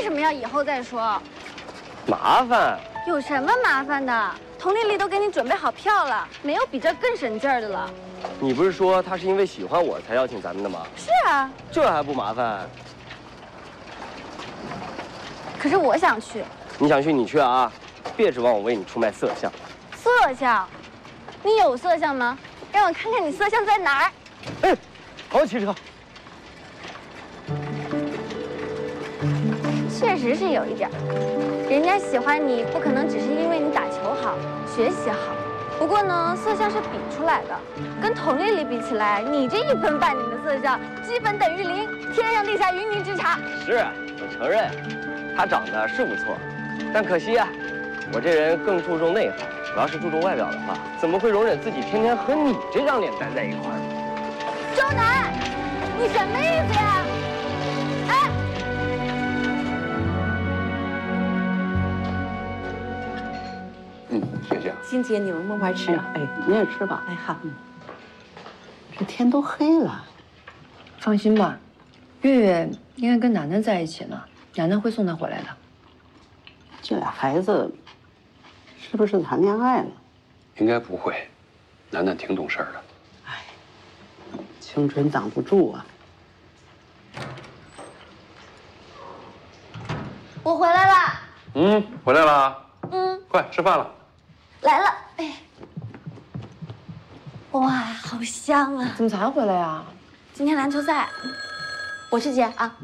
什么要以后再说？ 麻烦？ 有什么麻烦的？佟丽丽都给你准备好票了，没有比这更省劲儿的了。 你不是说他是因为喜欢我才邀请咱们的吗？ 是啊， 这还不麻烦？ 可是我想去。 你想去你去啊，别指望我为你出卖色相。 色相？你有色相吗？让我看看你色相在哪儿。 哎，好骑车。 确实是有一点儿，人家喜欢你不可能只是因为你打球好、学习好。不过呢，色相是比出来的，跟佟丽丽比起来，你这1分半点的色相，积分等于0，天上地下云泥之差。 是，我承认，她长得是不错，但可惜啊，我这人更注重内涵。我要是注重外表的话，怎么会容忍自己天天和你这张脸待在一块儿？ 周南，你什么意思呀？哎， 谢谢。 欣姐，你们慢慢吃啊。 哎，你也吃吧。 哎，好。 这天都黑了。 放心吧，月月应该跟楠楠在一起呢，楠楠会送她回来的。 这俩孩子是不是谈恋爱了？ 应该不会，楠楠挺懂事儿的。 哎，青春挡不住啊。 我回来了。 回来了。快吃饭了。 来了。哎，哇，好香啊！ 怎么才回来呀？ 今天篮球赛，我去接啊。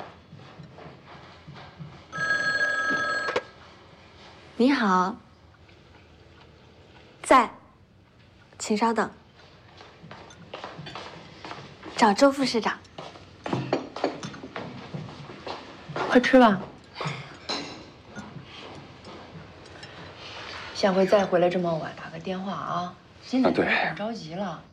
你好，在，请稍等。找周副市长。 快吃吧。下回再回来这么晚，打个电话啊。现在有点着急了。